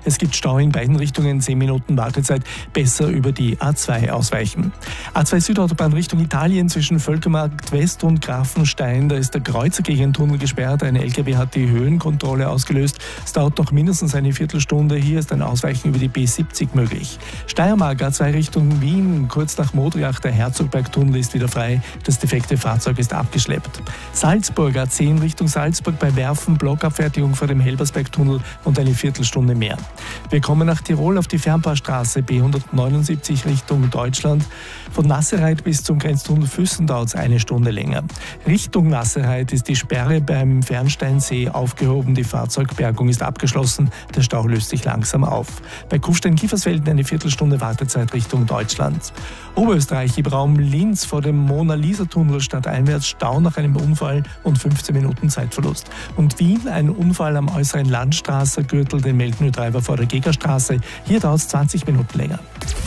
Es gibt Stau in beiden Richtungen, 10 Minuten Wartezeit, besser über die A2 ausweichen. A2 Südautobahn Richtung Italien zwischen Völkermarkt West und Grafenstein, da ist der Kreuzergegentunnel gesperrt. Ein LKW hat die Höhenkontrolle ausgelöst. Es dauert noch mindestens eine Viertelstunde. Hier ist ein Ausweichen über die B70 möglich. Steiermark A2 Richtung Wien, kurz nach Modriach, der Herzogbergtunnel ist wieder frei. Das defekte Fahrzeug ist abgeschleppt. Salzburg A10 Richtung Salzburg bei Werfen, Blockabfertigung vor dem Helbersbergtunnel und eine Viertelstunde mehr. Wir kommen nach Tirol auf die Fernpaarstraße B179 Richtung Deutschland. Von Nassereit bis zum Grenztunnel Füssen dauert es eine Stunde länger. Richtung Nassereit ist die Sperre beim Fernsteinsee aufgehoben. Die Fahrzeugbergung ist abgeschlossen. Der Stau löst sich langsam auf. Bei Kufstein-Kiefersfelden eine Viertelstunde Wartezeit Richtung Deutschland. Oberösterreich im Raum Linz vor dem Mona-Lisa-Tunnel stadteinwärts Stau nach einem Unfall und 15 Minuten Zeitverlust. Und Wien, ein Unfall am äußeren Landstraße Gürtel, den melden Treiber vor der Gegerstraße. Hier dauert es 20 Minuten länger.